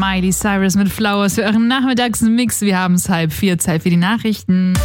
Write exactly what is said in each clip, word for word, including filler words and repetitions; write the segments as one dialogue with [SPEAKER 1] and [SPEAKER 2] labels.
[SPEAKER 1] Miley Cyrus mit Flowers für euren Nachmittagsmix. Wir haben es halb vier, Zeit für die Nachrichten.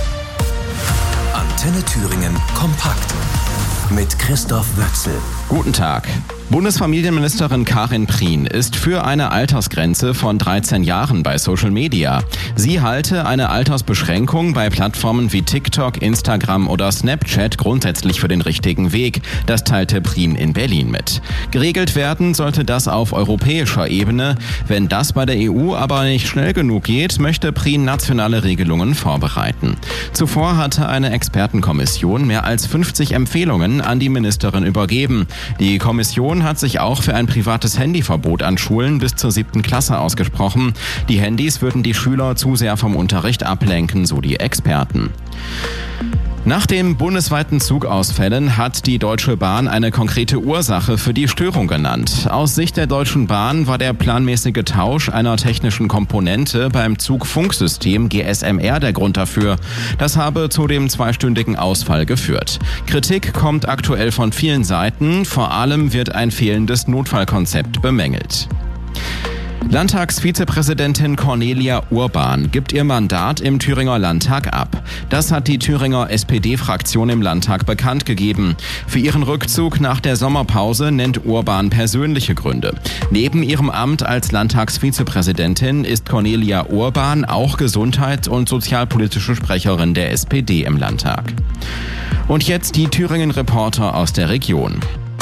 [SPEAKER 2] Antenne Thüringen kompakt mit Christoph Wöchsel.
[SPEAKER 3] Guten Tag. Bundesfamilienministerin Karin Prien ist für eine Altersgrenze von dreizehn Jahren bei Social Media. Sie halte eine Altersbeschränkung bei Plattformen wie TikTok, Instagram oder Snapchat grundsätzlich für den richtigen Weg. Das teilte Prien in Berlin mit. Geregelt werden sollte das auf europäischer Ebene. Wenn das bei der E U aber nicht schnell genug geht, möchte Prien nationale Regelungen vorbereiten. Zuvor hatte eine Expertenkommission mehr als fünfzig Empfehlungen an die Ministerin übergeben. Die Kommission hat sich auch für ein privates Handyverbot an Schulen bis zur siebten Klasse ausgesprochen. Die Handys würden die Schüler zu sehr vom Unterricht ablenken, so die Experten. Nach den bundesweiten Zugausfällen hat die Deutsche Bahn eine konkrete Ursache für die Störung genannt. Aus Sicht der Deutschen Bahn war der planmäßige Tausch einer technischen Komponente beim Zugfunksystem G S M R der Grund dafür. Das habe zu dem zweistündigen Ausfall geführt. Kritik kommt aktuell von vielen Seiten, vor allem wird ein fehlendes Notfallkonzept bemängelt. Landtagsvizepräsidentin Cornelia Urban gibt ihr Mandat im Thüringer Landtag ab. Das hat die Thüringer S P D-Fraktion im Landtag bekannt gegeben. Für ihren Rückzug nach der Sommerpause nennt Urban persönliche Gründe. Neben ihrem Amt als Landtagsvizepräsidentin ist Cornelia Urban auch gesundheits- und sozialpolitische Sprecherin der S P D im Landtag. Und jetzt die Thüringen-Reporter aus der Region.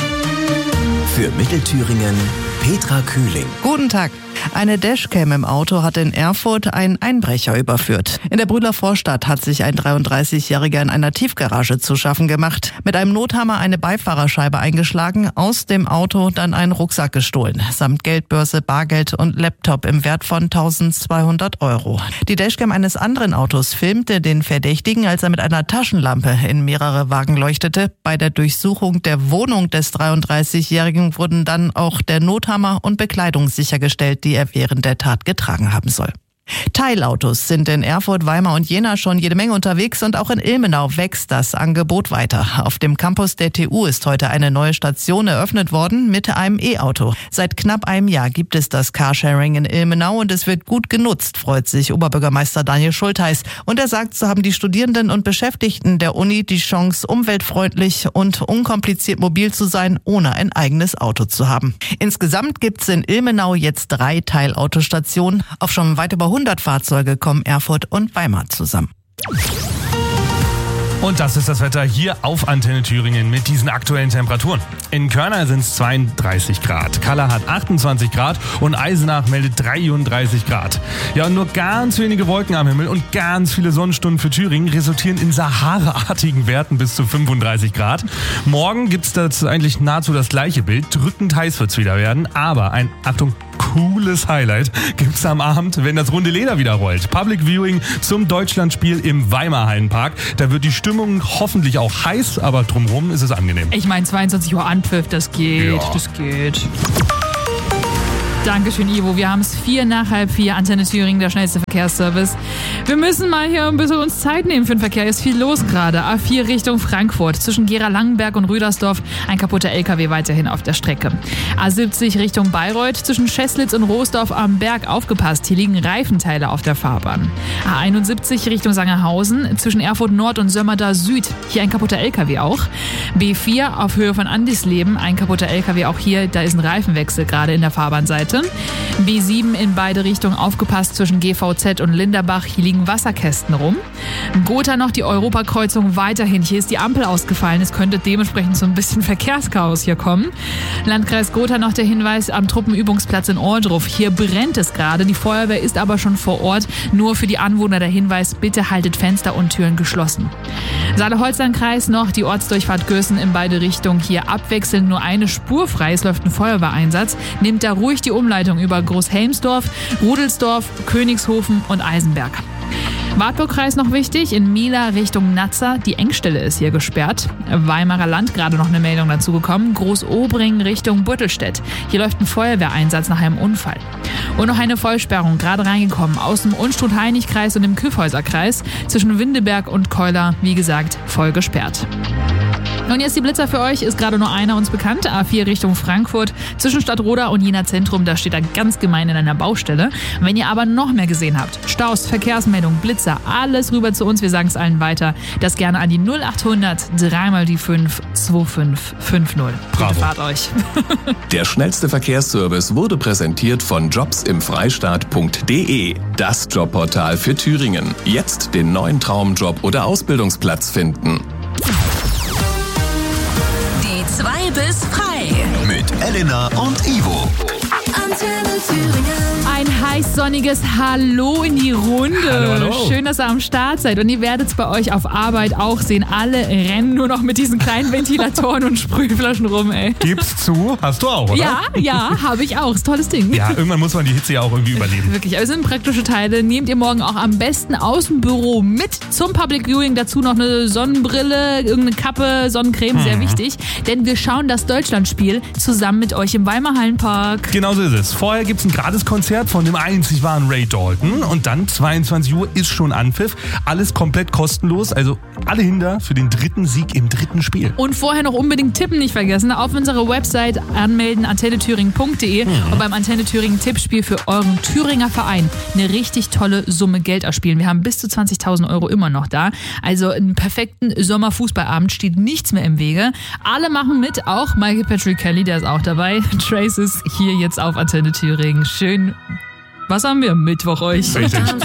[SPEAKER 2] Für Mittelthüringen Petra Kühling.
[SPEAKER 4] Guten Tag. Eine Dashcam im Auto hat in Erfurt einen Einbrecher überführt. In der Brühler Vorstadt hat sich ein dreiunddreißigjähriger in einer Tiefgarage zu schaffen gemacht. Mit einem Nothammer eine Beifahrerscheibe eingeschlagen, aus dem Auto dann einen Rucksack gestohlen. Samt Geldbörse, Bargeld und Laptop im Wert von eintausendzweihundert Euro. Die Dashcam eines anderen Autos filmte den Verdächtigen, als er mit einer Taschenlampe in mehrere Wagen leuchtete. Bei der Durchsuchung der Wohnung des dreiunddreißigjährigen wurden dann auch der Nothammer und Bekleidung sichergestellt, die er während der Tat getragen haben soll. Teilautos sind in Erfurt, Weimar und Jena schon jede Menge unterwegs und auch in Ilmenau wächst das Angebot weiter. Auf dem Campus der T U ist heute eine neue Station eröffnet worden mit einem E-Auto. Seit knapp einem Jahr gibt es das Carsharing in Ilmenau und es wird gut genutzt, freut sich Oberbürgermeister Daniel Schultheis. Und er sagt, so haben die Studierenden und Beschäftigten der Uni die Chance, umweltfreundlich und unkompliziert mobil zu sein, ohne ein eigenes Auto zu haben. Insgesamt gibt es in Ilmenau jetzt drei Teilautostationen. Auf schon weit über hundert Fahrzeuge kommen Erfurt und Weimar zusammen.
[SPEAKER 5] Und das ist das Wetter hier auf Antenne Thüringen mit diesen aktuellen Temperaturen. In Körner sind es zweiunddreißig Grad, Kalla hat achtundzwanzig Grad und Eisenach meldet dreiunddreißig Grad. Ja, und nur ganz wenige Wolken am Himmel und ganz viele Sonnenstunden für Thüringen resultieren in Sahara-artigen Werten bis zu fünfunddreißig Grad. Morgen gibt es das eigentlich nahezu das gleiche Bild. Drückend heiß wird es wieder werden, aber ein, Achtung, cooles Highlight gibt's am Abend, wenn das runde Leder wieder rollt. Public Viewing zum Deutschlandspiel im Weimar Hallenpark. Da wird die Stimmung hoffentlich auch heiß, aber drumherum ist es angenehm.
[SPEAKER 1] Ich meine, zweiundzwanzig Uhr Anpfiff, das geht, ja. das geht. Dankeschön, Ivo. Wir haben es vier nach halb vier. Antenne Thüringen, der schnellste Verkehrsservice. Wir müssen mal hier ein bisschen uns Zeit nehmen für den Verkehr. Ist viel los gerade. A vier Richtung Frankfurt. Zwischen Gera-Langenberg und Rüdersdorf ein kaputter L K W weiterhin auf der Strecke. A siebzig Richtung Bayreuth. Zwischen Scheslitz und Roosdorf am Berg aufgepasst. Hier liegen Reifenteile auf der Fahrbahn. A einundsiebzig Richtung Sangerhausen. Zwischen Erfurt Nord und Sömmerda Süd. Hier ein kaputter L K W auch. B vier auf Höhe von Andisleben. Ein kaputter L K W auch hier. Da ist ein Reifenwechsel gerade in der Fahrbahnseite. B sieben in beide Richtungen aufgepasst zwischen G V Z und Linderbach. Hier liegen Wasserkästen rum. Gotha noch die Europakreuzung weiterhin. Hier ist die Ampel ausgefallen. Es könnte dementsprechend so ein bisschen Verkehrschaos hier kommen. Landkreis Gotha noch der Hinweis am Truppenübungsplatz in Ohrdruf. Hier brennt es gerade. Die Feuerwehr ist aber schon vor Ort. Nur für die Anwohner der Hinweis, bitte haltet Fenster und Türen geschlossen. Saale-Holstein-Kreis noch die Ortsdurchfahrt Gößen in beide Richtungen. Hier abwechselnd nur eine Spur frei. Es läuft ein Feuerwehreinsatz. Nehmt da ruhig die Umleitung über Großhelmsdorf, Rudelsdorf, Königshofen und Eisenberg. Wartburg-Kreis noch wichtig, in Mila Richtung Nazza, die Engstelle ist hier gesperrt. Weimarer Land, gerade noch eine Meldung dazu gekommen, Großobring Richtung Buttelstedt. Hier läuft ein Feuerwehreinsatz nach einem Unfall. Und noch eine Vollsperrung, gerade reingekommen, aus dem Unstrut-Heinig-Kreis und dem Kyffhäuser-Kreis, zwischen Windeberg und Keuler, wie gesagt, voll gesperrt. Und jetzt die Blitzer für euch, ist gerade nur einer uns bekannt. A vier Richtung Frankfurt, zwischen Stadtroda und Jena Zentrum, da steht er ganz gemein in einer Baustelle. Wenn ihr aber noch mehr gesehen habt, Staus, Verkehrsmeldungen, Blitzer, alles rüber zu uns, wir sagen es allen weiter. Das gerne an die null achthundert drei mal die fünf zwei fünf fünf null.
[SPEAKER 5] Bravo.
[SPEAKER 1] Gute Fahrt euch.
[SPEAKER 6] Der schnellste Verkehrsservice wurde präsentiert von jobsimfreistaat punkt de, das Jobportal für Thüringen. Jetzt den neuen Traumjob oder Ausbildungsplatz finden.
[SPEAKER 7] Die zwei bis frei.
[SPEAKER 2] Mit Elena und Ivo.
[SPEAKER 7] Antenne Thüringen.
[SPEAKER 1] Ein heiß sonniges Hallo in die Runde.
[SPEAKER 5] Hallo, hallo.
[SPEAKER 1] Schön, dass ihr am Start seid. Und ihr werdet es bei euch auf Arbeit auch sehen. Alle rennen nur noch mit diesen kleinen Ventilatoren und Sprühflaschen rum, ey.
[SPEAKER 5] Gib's zu, hast du auch, oder?
[SPEAKER 1] Ja, ja, habe ich auch. Ist ein tolles Ding.
[SPEAKER 5] Ja, irgendwann muss man die Hitze ja auch irgendwie überleben.
[SPEAKER 1] Wirklich, aber es sind praktische Teile. Nehmt ihr morgen auch am besten aus dem Büro mit zum Public Viewing. Dazu noch eine Sonnenbrille, irgendeine Kappe, Sonnencreme, sehr wichtig. Denn wir schauen das Deutschlandspiel zusammen mit euch im Weimar Hallenpark.
[SPEAKER 5] Genau so ist es. Vorher gibt's ein Gratiskonzert von dem einzig wahren Ray Dalton und dann zweiundzwanzig Uhr ist schon Anpfiff. Alles komplett kostenlos, also alle hinter für den dritten Sieg im dritten Spiel.
[SPEAKER 1] Und vorher noch unbedingt tippen nicht vergessen. Auf unserer Website anmelden, antenne thüringen punkt de mhm. und beim Antenne Thüringen Tippspiel für euren Thüringer Verein eine richtig tolle Summe Geld erspielen. Wir haben bis zu zwanzigtausend Euro immer noch da. Also einen perfekten Sommerfußballabend steht nichts mehr im Wege. Alle machen mit, auch Michael Patrick Kelly, der ist auch dabei. Trace ist hier jetzt auf Antenne Thüringen. Schön. Was haben wir? Mittwoch euch.
[SPEAKER 5] Richtig.